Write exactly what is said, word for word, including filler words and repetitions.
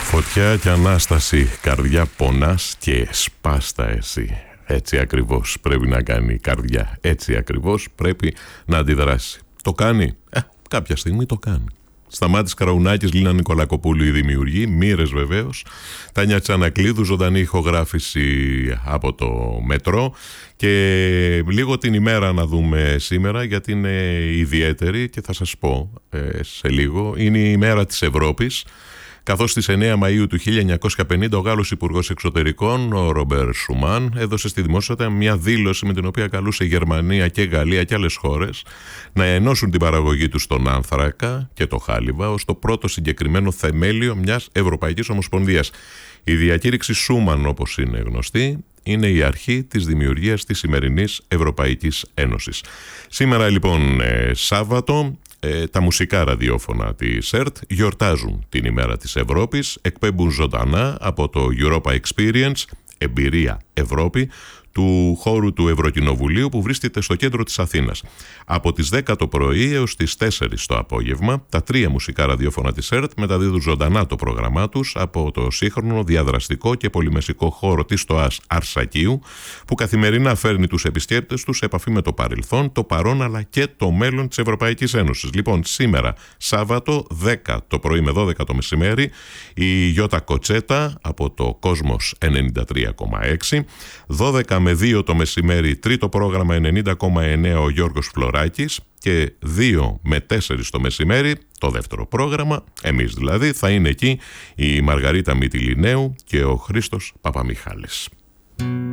Φωτιά και Ανάσταση, καρδιά πονάς και σπάστα εσύ. Έτσι ακριβώς πρέπει να κάνει η καρδιά. Έτσι ακριβώς πρέπει να αντιδράσει. Το κάνει. Ε, κάποια στιγμή το κάνει. Σταμάτης Καραουνάκης, Λίνα Νικολακοπούλου η δημιουργή, Μοίρες βεβαίως, Τάνια Τσανακλείδου, ζωντανή ηχογράφηση από το Μετρό. Και λίγο την ημέρα να δούμε σήμερα, γιατί είναι ιδιαίτερη και θα σας πω ε, σε λίγο. Είναι η ημέρα της Ευρώπης, καθώς στις εννέα Μαΐου του χίλια εννιακόσια πενήντα ο Γάλλος Υπουργός Εξωτερικών, ο Ρομπέρ Σουμάν, έδωσε στη δημόσια μια δήλωση με την οποία καλούσε Γερμανία και Γαλλία και άλλες χώρες να ενώσουν την παραγωγή τους στον άνθρακα και το χάλιβα ως το πρώτο συγκεκριμένο θεμέλιο μιας Ευρωπαϊκής Ομοσπονδίας. Η διακήρυξη Σούμαν, όπως είναι γνωστή, είναι η αρχή της δημιουργίας της σημερινής Ευρωπαϊκής Ένωσης. Σήμερα λοιπόν ε, Σάββατο, ε, τα μουσικά ραδιόφωνα της ΕΡΤ γιορτάζουν την ημέρα της Ευρώπης, εκπέμπουν ζωντανά από το Europa Experience, εμπειρία Ευρώπη, του χώρου του Ευρωκοινοβουλίου που βρίσκεται στο κέντρο της Αθήνας. Από τις δέκα το πρωί έως τις τέσσερις το απόγευμα, τα τρία μουσικά ραδιόφωνα της ΕΡΤ μεταδίδουν ζωντανά το πρόγραμμά τους από το σύγχρονο διαδραστικό και πολυμεσικό χώρο της ΣΤΟΑΣ Αρσακίου, που καθημερινά φέρνει τους επισκέπτες τους σε επαφή με το παρελθόν, το παρόν αλλά και το μέλλον της Ευρωπαϊκής Ένωσης. Λοιπόν, σήμερα Σάββατο δέκα το πρωί με δώδεκα το μεσημέρι, η Γιώτα Κοτσέτα από το Κόσμος ενενήντα τρία κόμμα έξι, δώδεκα με δύο το μεσημέρι τρίτο πρόγραμμα ενενήντα κόμμα εννέα ο Γιώργος Φλωράκης και δύο με τέσσερις το μεσημέρι το δεύτερο πρόγραμμα, εμείς δηλαδή, θα είναι εκεί η Μαργαρίτα Μητυλινέου και ο Χρήστος Παπαμιχάλης.